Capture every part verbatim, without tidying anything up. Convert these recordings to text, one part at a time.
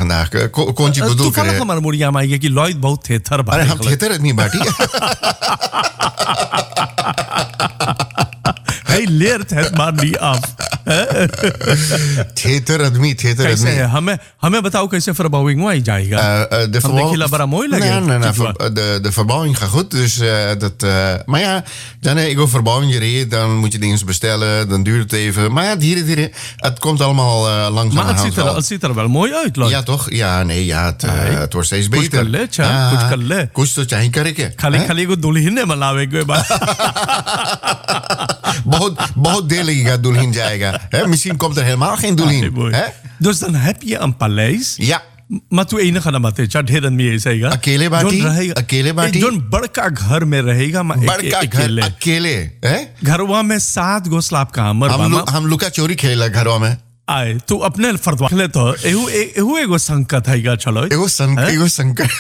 vandaag. Ko- Kontje bedoel ik. toevallig maar Moriam आएगा कि लॉयड बहुत थेथर अरे हम थिएटर नहीं बाटी. Hij leert het maar niet af. Theatre आदमी थिएटर कैसे आदमी. है हमें हमें बताओ कैसे verbouwing हुआ जाएगा. Uh, uh, de हम देखिए बड़ा mooi लगे. Nee, nee, nee, ver- de, de verbouwing gaat goed. Dus, uh, dat, uh, maar ja, dan uh, ik wil verbouwing gereden, dan moet je dingen bestellen, dan duurt het even. Maar ja, dieren, dieren, het komt allemaal uh, langzaam. Maar het ziet, er, het ziet er wel mooi uit, Lloyd. Ja, toch? Ja, nee, ja, het, uh, Hey. het wordt steeds कुछ beter. कर ले, चा, कुछ कर ले. कुछ तो चाहिए करे के. खाली खाली को दुल्हन ने मलावे बा. बहुत बहुत देर लगेगा दुल्हन जाएगा. Hè? Misschien komt er helemaal geen दुल्हन. Hè? Dus dan heb je een paleis. Ja. Maar तू इन्हें खाना मत चार ढेरन में ऐसा ही अकेले बाटी अकेले बाटी जोन बड़का घर में रहेगा मैं बड़का घर अकेले हैं घरवा में सात गो स्लैब का हमर हम लोग हम लुका चोरी खेला घरवा में आए तू अपने फरदवा ले तो एहु एहु एगो संकट हैगा चलो एगो संकट एगो संकट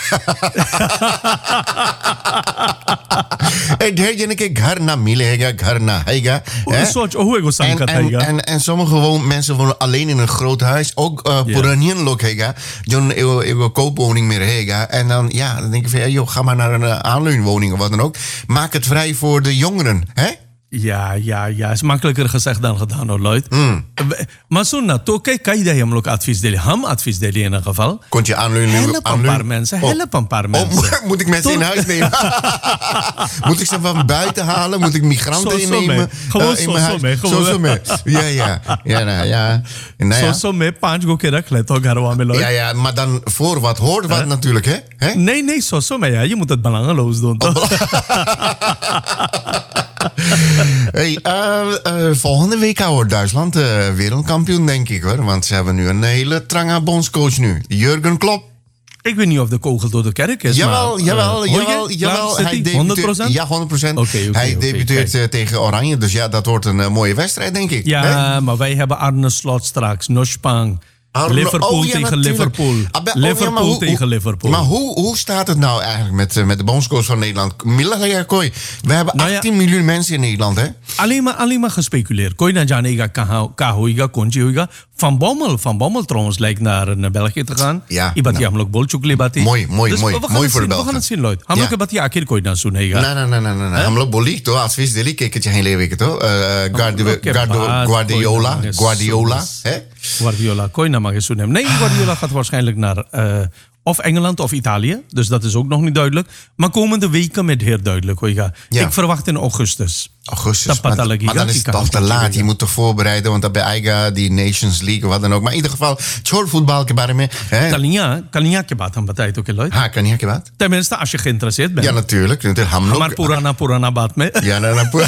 ए ढेर जने के घर ना मिलेगा घर ना हैगा सोच एहु एगो संकट हैगा en en sommige gewoon mensen wonen alleen in een groot huis ook Poranien lok हैगा जोन एगो एगो koopwoning meer हैगा en dan ja dan denk ik van joh ga maar naar een aanleunwoning of wat dan ook maak het vrij voor de jongeren hè. Ja, ja, ja. Is makkelijker gezegd dan gedaan hoor, Lloyd. Mm. Maar zo na, तो kijk, kan je dat hem ook advies delen? Ham advies delen in een geval. Kon je aanleunen? Help een paar mensen, help een paar mensen. Oh, moet ik mensen in huis nemen? Moet ik ze van buiten halen? Moet ik migranten innemen? Gewoon zo, zo mee. Zo, zo mee. Ja, ja. Ja, nou ja. Zo, zo mee, पांच गो के रख ले तो घरवा में Lloyd. Ja, ja, maar dan voor wat hoort wat natuurlijk, hè? hè? Nee, nee, zo, zo mee. Ja. Je moet het belangeloos doen, toch? Hey, uh, uh, volgende week wordt Duitsland uh, wereldkampioen, denk ik hoor. Want ze hebben nu een hele trange bondscoach nu. Jurgen Klopp. Ik weet niet of de kogel door de kerk is. Jawel, maar, jawel, uh, jawel. jawel hij debuteert, honderd procent? Ja, honderd procent. Okay, okay, hij okay, debuteert okay. Uh, tegen Oranje. Dus ja, dat wordt een uh, mooie wedstrijd, denk ik. Ja, hè? maar wij hebben Arne Slot straks. Nospang. Arno, Liverpool oh, ja, tegen natuurlijk. Liverpool. Abbe, Liverpool oh, ja, maar hoe, tegen Liverpool. Maar hoe, hoe staat het nou eigenlijk met, uh, met de bondscoach van Nederland? Mila Kooi. We hebben nou achttien ja, miljoen mensen in Nederland, hè? alleen maar, alleen maar gespeculeerd. कोई ना जानेगा कहाँ क्या होगा कौन सी होगा. Van Bommel, Van Bommel trouwens lijkt naar uh, België te gaan. Ja. Die बात हम लोग बोल चुके बात. Mooi, mooi, dus mooi, mooi voor de Belgen. We gaan het zien, Lloyd. हम लोग के बात ये आखिर कोई ना सुनेगा. Nee, nee, nee, nee, nee. हम लोग बोली तो advies दिली के कुछ हैं लेवे के तो Guardiola, Guardiola, hè? Guardiola, कोई ना मांगे सुने. Nee, Guardiola gaat waarschijnlijk naar uh, of Engeland of Italië. Dus dat is ook nog niet duidelijk. Maar komende weken met heel duidelijk. Hoor, ja. Ja. Ik verwacht in augustus. Augustus, maar, maar dan is het toch te laat. Je moet toch voorbereiden, want dan bij eigen die Nations League of wat dan ook. Maar in ieder geval, छोड़ के बारे में. कलियां कलियां के बात हम बताए तो के Lloyd. हाँ, कलियां के बात. Tenminste, als je geïnteresseerd bent. Ja, natuurlijk. natuurlijk. हम लोग. हमार पुराना पुराना बात में. Ja, ना ना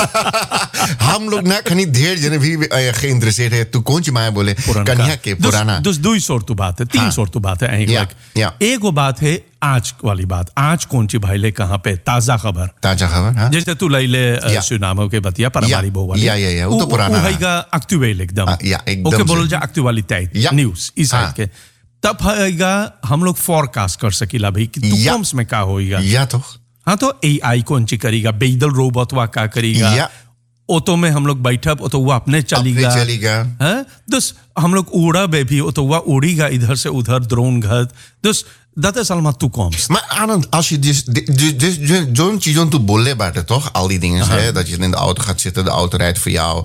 हम लोग ना कहीं ढेर जने भी geïnteresseerd है. तू कौन सी माया बोले? कलियां के पुराना. Dus दो ही soorten बात है, तीन soorten बात है eigenlijk. Ja. एक वो बात है आज वाली बात. आज कौन सी भाई ले कहाँ पे ताजा खबर. ताजा खबर. हाँ. जैसे तू ले ले सुनामो के बतिया परमारी बो वाली. Ja, ja, ja. Hoe पुराना. Hoe हैगा actueel एकदम. Ja, एकदम. ओके बोल जा actualiteit. Nieuws इस साइड के. तब हैगा हम लोग forecast कर सकीला भाई कि टुकम्स में क्या होएगा. Ja toch. हाँ तो A I कौन सी करेगा. बेदल रोबोट वा क्या करेगा. Ja. ऑटो में हम लोग बैठा तो वो अपने चलेगा. अपने चलेगा. हाँ dus हम लोग उड़ा भी तो वो उड़ेगा इधर से उधर ड्रोन घर. Dus dat is allemaal toekomst. Maar Arend, als je dus, dus zo'n chizon toe bolle baten, toch? Al die dingen, hè? Dat je in de auto gaat zitten, de auto rijdt voor jou.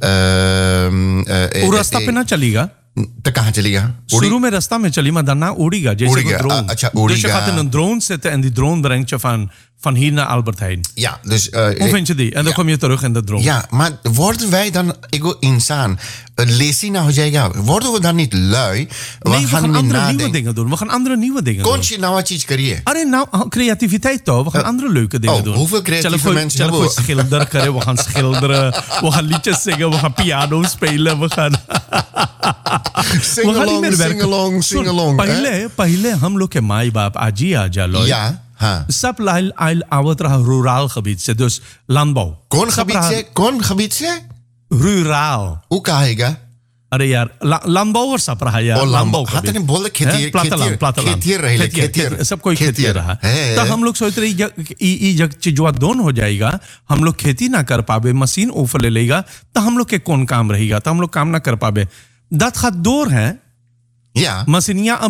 वो रास्ता पे ना चलेगा. तो कहाँ चलेगा? शुरू में रास्ता में चली maar daarna उड़ेगा जैसे een drone. अच्छा, dus je gaat in een drone zitten en die drone brengt je van van hier naar Albert Heijn. Ja, dus uh, hoe vind je die? En dan ja. kom je terug in de drone. Ja, maar worden wij dan ego insaan? Lezen nou jaga. Worden we dan niet lui? We, nee, we gaan, gaan andere nadenken. nieuwe dingen doen. We gaan andere nieuwe dingen Kon doen. je nou wat iets creëren? Aरे nou creativiteit toch? We gaan uh, andere leuke dingen oh, doen. Hoeveel creatieve Chalo mensen hebben we? Schilderen keren, we gaan schilderen, we gaan liedjes zingen, we gaan piano spelen, we gaan sing along, sing along, sing along. पहले पहले हम लोग के माई बाप आजी आजा लो. Ja. Ha. सब लाइल आइल आवत रहा रूराल gebied से dus landbouw. Kon gebied se? Kon gebied se? Rural. Hoe krijgen? अरे यार landbouwer सब रहा यार. landbouw. Had een bolle खेती platteland platteland. खेती सब कोई खेती रहा. तो हम लोग सोच रहे ये जब चीजवा दोन हो जाएगा हम लोग खेती ना कर पावे मशीन ओफर ले लेगा तो हम लोग के कौन काम रहेगा तो हम लोग काम ना कर पावे. Dat gaat door hè. Ja. मशीनियां